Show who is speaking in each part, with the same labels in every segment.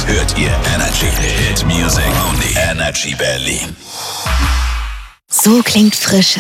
Speaker 1: hört ihr Energy Hit Music Only. Energy Berlin.
Speaker 2: So klingt Frische.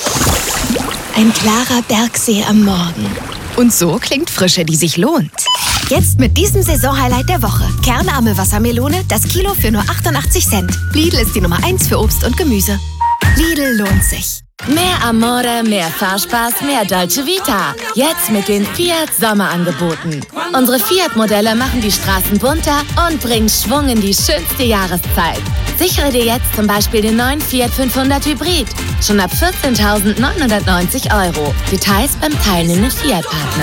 Speaker 2: Ein klarer Bergsee am Morgen. Und so klingt Frische, die sich lohnt. Jetzt mit diesem Saisonhighlight der Woche. Kernarme Wassermelone, das Kilo für nur 88 Cent. Lidl ist die Nummer 1 für Obst und Gemüse. Lidl lohnt sich.
Speaker 3: Mehr Amore, mehr Fahrspaß, mehr Dolce Vita. Jetzt mit den Fiat Sommerangeboten. Unsere Fiat-Modelle machen die Straßen bunter und bringen Schwung in die schönste Jahreszeit. Sichere dir jetzt zum Beispiel den neuen Fiat 500 Hybrid. Schon ab 14.990 €. Details beim teilnehmenden Fiat-Partner.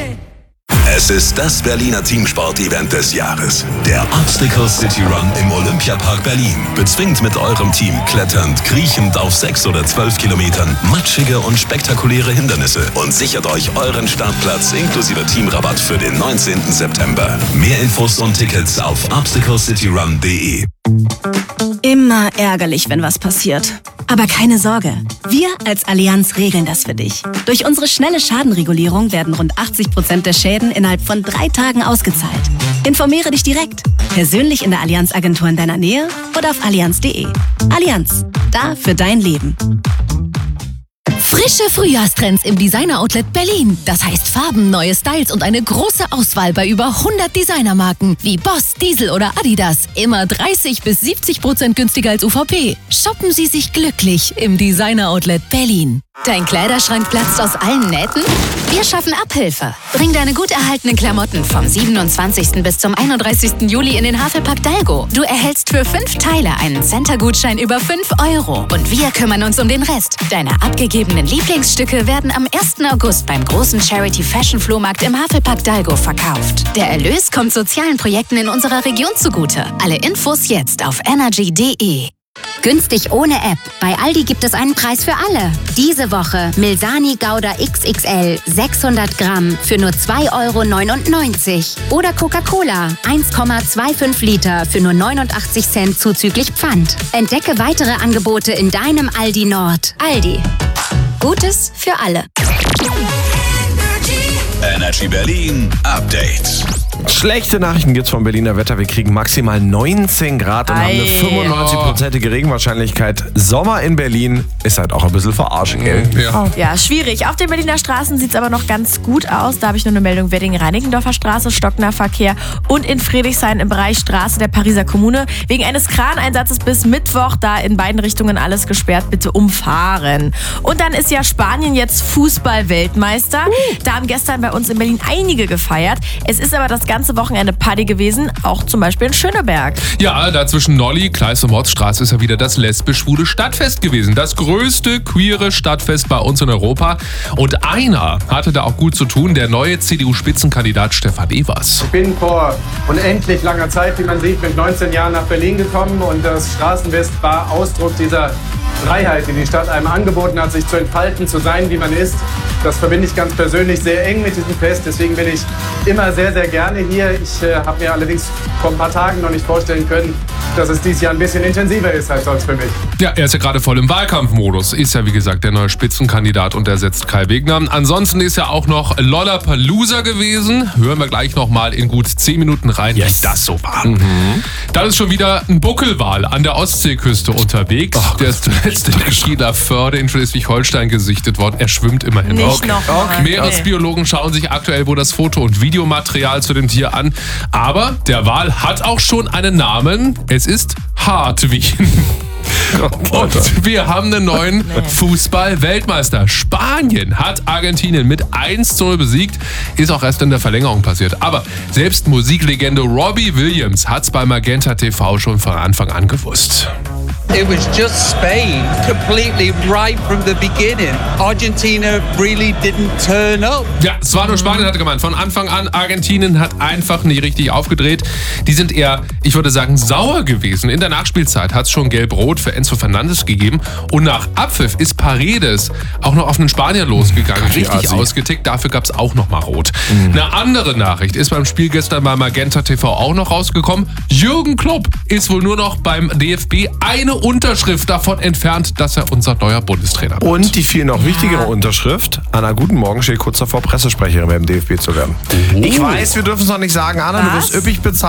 Speaker 1: Es ist das Berliner Teamsport-Event des Jahres. Der Obstacle City Run im Olympiapark Berlin. Bezwingt mit eurem Team kletternd, kriechend auf 6 oder 12 Kilometern matschige und spektakuläre Hindernisse und sichert euch euren Startplatz inklusive Teamrabatt für den 19. September. Mehr Infos und Tickets auf obstaclecityrun.de.
Speaker 4: Immer ärgerlich, wenn was passiert. Aber keine Sorge, wir als Allianz regeln das für dich. Durch unsere schnelle Schadenregulierung werden rund 80% der Schäden innerhalb von 3 Tagen ausgezahlt. Informiere dich direkt, persönlich in der Allianz-Agentur in deiner Nähe oder auf allianz.de. Allianz, da für dein Leben.
Speaker 5: Frische Frühjahrstrends im Designer-Outlet Berlin. Das heißt Farben, neue Styles und eine große Auswahl bei über 100 Designermarken wie Boss, Diesel oder Adidas. Immer 30-70% günstiger als UVP. Shoppen Sie sich glücklich im Designer-Outlet Berlin. Dein Kleiderschrank platzt aus allen Nähten? Wir schaffen Abhilfe. Bring deine gut erhaltenen Klamotten vom 27. bis zum 31. Juli in den Havelpark Dalgo. Du erhältst für 5 Teile einen Center-Gutschein über 5 €. Und wir kümmern uns um den Rest. Deine abgegebenen Lieblingsstücke werden am 1. August beim großen Charity-Fashion-Flohmarkt im Havelpark Dalgo verkauft. Der Erlös kommt sozialen Projekten in unserer Region zugute. Alle Infos jetzt auf energy.de.
Speaker 6: Günstig ohne App. Bei Aldi gibt es einen Preis für alle. Diese Woche Milsani Gouda XXL 600 Gramm für nur 2,99 €. Oder Coca-Cola 1,25 Liter für nur 89 Cent zuzüglich Pfand. Entdecke weitere Angebote in deinem Aldi Nord. Aldi. Gutes für alle.
Speaker 1: Energy Berlin Update.
Speaker 7: Schlechte Nachrichten gibt's vom Berliner Wetter. Wir kriegen maximal 19 Grad und haben eine 95%ige Regenwahrscheinlichkeit. Sommer in Berlin ist halt auch ein bisschen verarschen, gell?
Speaker 8: Ja, schwierig. Auf den Berliner Straßen sieht's aber noch ganz gut aus. Da habe ich nur eine Meldung: Wedding-Reinickendorfer Straße, stockender Verkehr. Und in Friedrichshain im Bereich Straße der Pariser Kommune. Wegen eines Kraneinsatzes bis Mittwoch da in beiden Richtungen alles gesperrt. Bitte umfahren. Und dann ist ja Spanien jetzt Fußball-Weltmeister. Da haben gestern bei uns in Berlin einige gefeiert. Es ist aber das ganze Wochenende Party gewesen, auch zum Beispiel in Schöneberg.
Speaker 9: Ja, da zwischen Nolli, Kleist und Motzstraße ist ja wieder das lesbisch-schwule Stadtfest gewesen. Das größte queere Stadtfest bei uns in Europa. Und einer hatte da auch gut zu tun, der neue CDU-Spitzenkandidat Stefan Evers.
Speaker 10: Ich bin vor unendlich langer Zeit, wie man sieht, mit 19 Jahren nach Berlin gekommen und das Straßenfest war Ausdruck dieser Freiheit, die die Stadt einem angeboten hat, sich zu entfalten, zu sein, wie man ist. Das verbinde ich ganz persönlich sehr eng mit diesem Fest. Deswegen bin ich immer sehr, sehr gerne hier. Ich habe mir allerdings vor ein paar Tagen noch nicht vorstellen können, dass es dieses Jahr ein bisschen intensiver ist als sonst für mich.
Speaker 9: Ja, er ist ja gerade voll im Wahlkampfmodus. Ist ja, wie gesagt, der neue Spitzenkandidat und ersetzt Kai Wegner. Ansonsten ist ja auch noch Lollapalooza gewesen. Hören wir gleich noch mal in gut 10 Minuten rein, wie das so war. Dann ist schon wieder ein Buckelwal an der Ostseeküste unterwegs. Der ist zuletzt in der Kieler Förde in Schleswig-Holstein gesichtet worden. Er schwimmt immerhin noch. Meeresbiologen schauen sich aktuell wohl das Foto- und Videomaterial zu dem Tier an. Aber der Wal hat auch schon einen Namen. Es ist Hartwig. Und wir haben einen neuen Fußball-Weltmeister. Spanien hat Argentinien mit 1:0 besiegt. Ist auch erst in der Verlängerung passiert. Aber selbst Musiklegende Robbie Williams hat es bei Magenta TV schon von Anfang an gewusst.
Speaker 11: It was just Spain, completely right from the beginning. Argentina really didn't turn up.
Speaker 9: Ja, es war nur Spanien, hat er gemeint. Von Anfang an, Argentinien hat einfach nicht richtig aufgedreht. Die sind eher, ich würde sagen, sauer gewesen. In der Nachspielzeit hat es schon Gelb-Rot für Enzo Fernandes gegeben. Und nach Abpfiff ist Paredes auch noch auf einen Spanier losgegangen. Richtig ausgetickt, dafür gab es auch noch mal Rot. Eine andere Nachricht ist beim Spiel gestern bei Magenta TV auch noch rausgekommen. Jürgen Klopp ist wohl nur noch beim DFB eine Unterschrift davon entfernt, dass er unser neuer Bundestrainer wird.
Speaker 7: Und die viel noch wichtigere Unterschrift: Anna Guten Morgen steht kurz davor, Pressesprecherin beim DFB zu werden. Ich weiß, wir dürfen es noch nicht sagen. Anna, du wirst üppig bezahlt.